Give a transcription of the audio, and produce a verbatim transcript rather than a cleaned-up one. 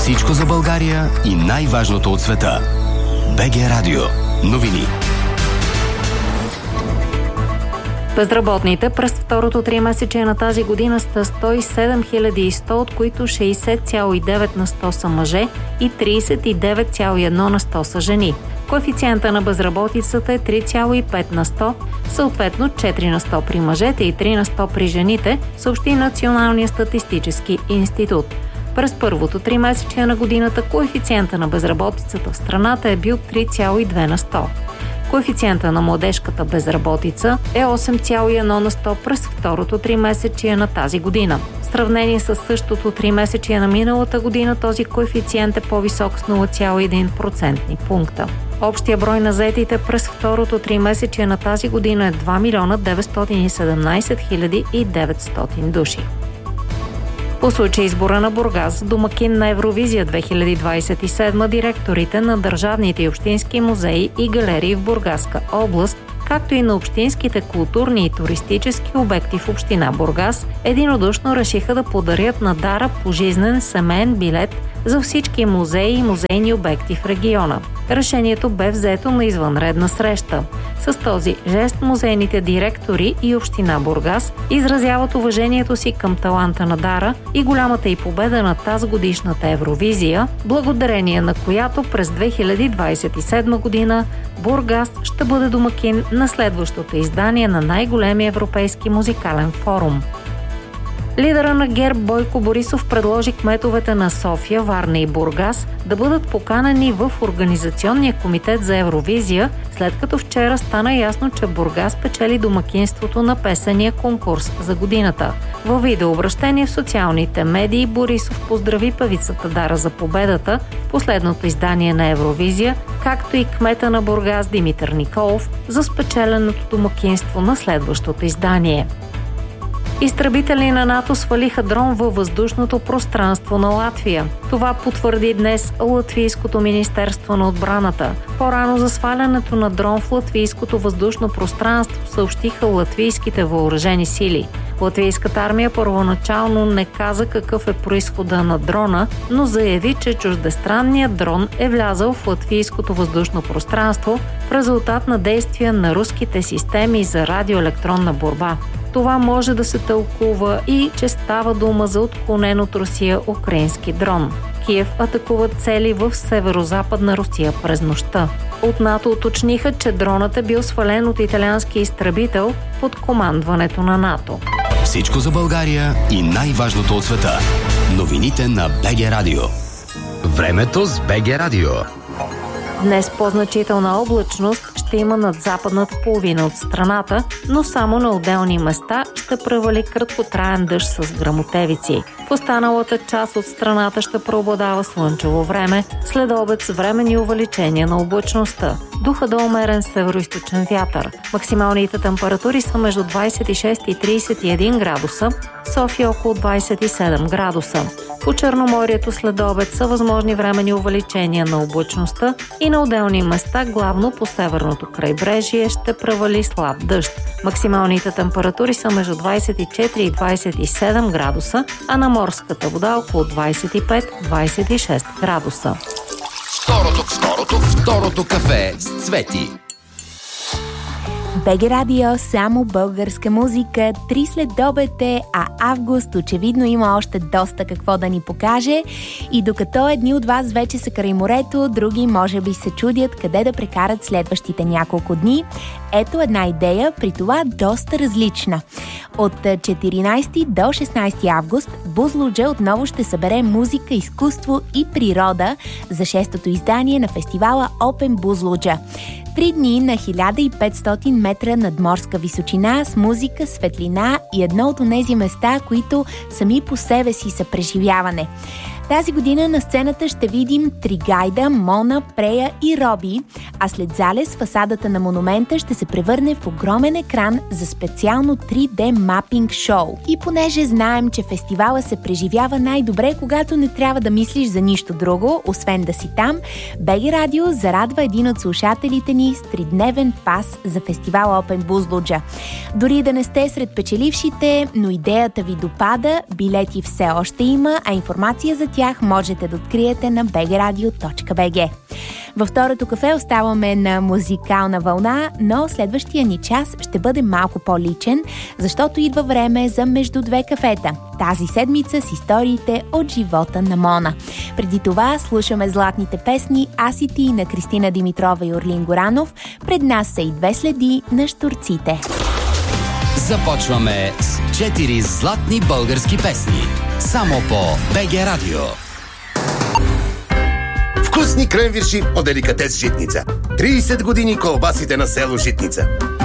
Всичко за България и най-важното от света. БГ Радио. Новини. Безработните през второто тримесечие на тази година са сто и седем хиляди и сто, от които шейсет цяло и девет на сто са мъже и трийсет и девет цяло и едно на сто са жени. Коефициента на безработицата е три цяло и пет на сто, съответно четири на сто при мъжете и три на сто при жените, съобщи Националния статистически институт. През първото тримесечие на годината коефициента на безработицата в страната е бил три цяло и две на сто. Коефициента на младежката безработица е осем цяло и едно на сто през второто тримесечие на тази година. В сравнение с същото тримесечие на миналата година този коефициент е по-висок с нула цяло и един процентни пункта. Общия брой на заетите през второто тримесечие на тази година е два милиона деветстотин и седемнайсет хиляди и деветстотин души. По случай избора на Бургас, домакин на Евровизия две хиляди двадесет и седма, директорите на държавните и общински музеи и галерии в Бургаска област, както и на общинските културни и туристически обекти в община Бургас, единодушно решиха да подарят на Дара пожизнен семейен билет за всички музеи и музейни обекти в региона. Решението бе взето на извънредна среща. С този жест музейните директори и община Бургас изразяват уважението си към таланта на Дара и голямата й победа на тазгодишната Евровизия, благодарение на която през две хиляди двадесет и седма година Бургас ще бъде домакин на следващото издание на най-големия европейски музикален форум. Лидера на ГЕРБ Бойко Борисов предложи кметовете на София, Варна и Бургас да бъдат поканени в Организационния комитет за Евровизия, след като вчера стана ясно, че Бургас печели домакинството на песения конкурс за годината. Във видеообращение в социалните медии Борисов поздрави певицата Дара за победата в последното издание на Евровизия, както и кмета на Бургас Димитър Николов за спечеленото домакинство на следващото издание. Изтребители на НАТО свалиха дрон във въздушното пространство на Латвия. Това потвърди днес Латвийското министерство на отбраната. По-рано за свалянето на дрон в латвийското въздушно пространство съобщиха латвийските въоръжени сили. Латвийската армия първоначално не каза какъв е произхода на дрона, но заяви, че чуждестранният дрон е влязъл в латвийското въздушно пространство в резултат на действия на руските системи за радиоелектронна борба. Това може да се тълкува и че става дума за отклонен от Русия украински дрон. Киев атакуват цели в северо-западна Русия през нощта. От НАТО уточниха, че дронът е бил свален от италиански изтребител под командването на НАТО. Всичко за България и най-важното от света. Новините на БГ Радио. Времето с БГ Радио. Днес по-значителна облачност ще има над западната половина от страната, но само на отделни места ще превали краткотраен дъжд с гръмотевици. В останалата част от страната ще преобладава слънчево време, след обед с временни увеличения на облачността. Духа до умерен североизточен вятър. Максималните температури са между двадесет и шест и тридесет и един градуса, София около двадесет и седем градуса. По Черноморието след обед са възможни временни увеличения на облачността и на отделни места, главно по северното крайбрежие, ще превали слаб дъжд. Максималните температури са между двадесет и четири и двадесет и седем градуса, а на морската вода около двадесет и пет до двадесет и шест градуса. Второто, второто, второто кафе с Цвети. БГ Радио, само българска музика. Три следобед е, а август очевидно има още доста какво да ни покаже. И докато едни от вас вече са край морето, други може би се чудят къде да прекарат следващите няколко дни. Ето една идея, при това доста различна. От четиринадесети до шестнадесети август Бузлуджа отново ще събере музика, изкуство и природа за шестото издание на фестивала Open Бузлуджа. Три дни на хиляда и петстотин метра надморска височина с музика, светлина и едно от онези места, които сами по себе си са преживяване. Тази година на сцената ще видим Тригайда, Мона, Прея и Роби, а след залез фасадата на монумента ще се превърне в огромен екран за специално три Д мапинг шоу. И понеже знаем, че фестивала се преживява най-добре, когато не трябва да мислиш за нищо друго, освен да си там, БГ Радио зарадва един от слушателите ни с тридневен пас за фестивал Open Бузлуджа. Дори да не сте сред печелившите, но идеята ви допада, билети все още има, а информация за тях можете да откриете на би джи радио точка би джи. Във второто кафе оставаме на музикална вълна, но следващия ни час ще бъде малко по-личен, защото идва време за между две кафета. Тази седмица с историите от живота на Мона. Преди това слушаме златните песни Аз и ти на Кристина Димитрова и Орлин Горанов. Пред нас са и две следи на щурците. Започваме с четири златни български песни. Само по БГ Радио. Вкусни кренвирши от деликатес Житница. трийсет години колбасите на село Житница.